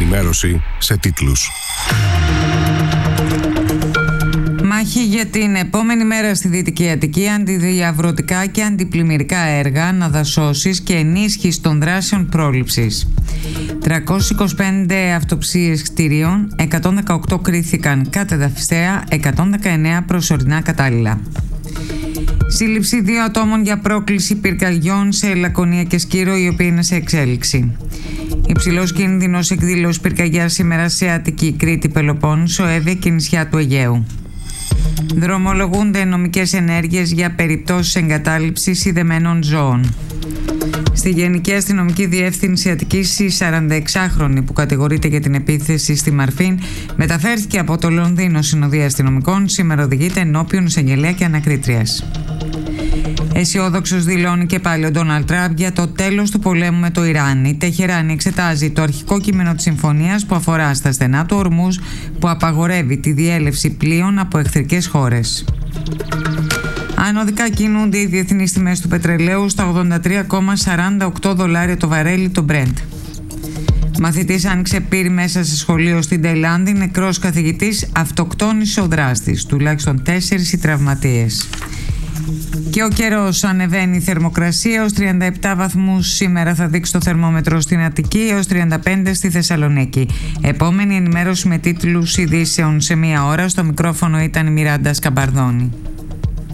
ενημέρωση σε τίτλους. Μάχη για την επόμενη μέρα στη Δυτική Αττική, αντιδιαβρωτικά και αντιπλημμυρικά έργα, αναδασώσεις και ενίσχυση των δράσεων πρόληψης. 325 αυτοψίες κτηρίων, 118 κρίθηκαν κατεδαφιστέα, 119 προσωρινά κατάλληλα. Σύλληψη 2 ατόμων για πρόκληση πυρκαγιών σε Λακωνία και Σκύρο, η οποία είναι σε εξέλιξη. Υψηλός κίνδυνος εκδήλωση πυρκαγιάς σήμερα σε Αττική, Κρήτη, Πελοπόννησο, Εύβοια και νησιά του Αιγαίου. Δρομολογούνται νομικές ενέργειες για περιπτώσεις εγκατάλειψης ειδεμένων ζώων. Στη Γενική Αστυνομική Διεύθυνση Αττικής, η 46χρονη που κατηγορείται για την επίθεση στη Μαρφίν μεταφέρθηκε από το Λονδίνο συνοδεία αστυνομικών. Σήμερα οδηγείται ενώπιον εισαγγελέα και ανακρίτριας. Αισιόδοξος δηλώνει και πάλι ο Ντόναλντ Τραμπ για το τέλος του πολέμου με το Ιράν. Η Τεχεράνη εξετάζει το αρχικό κείμενο της συμφωνίας που αφορά στα στενά του Ορμούζ, που απαγορεύει τη διέλευση πλοίων από εχθρικές χώρες. Ανωδικά κινούνται οι διεθνείς τιμές του πετρελαίου στα $83,48 το βαρέλι το Brent. Μαθητής άνοιξε πύρ μέσα σε σχολείο στην Ταϊλάνδη, νεκρός καθηγητής, αυτοκτόνησε ο δράστης, τουλάχιστον 4 οι τραυματίες. Και ο καιρός, ανεβαίνει η θερμοκρασία ως 37 βαθμούς σήμερα θα δείξει το θερμόμετρο στην Αττική, έως 35 στη Θεσσαλονίκη. Επόμενη ενημέρωση με τίτλους ειδήσεων σε 1 ώρα. Στο μικρόφωνο ήταν η Μιράντα Σκαμπαρδόνη.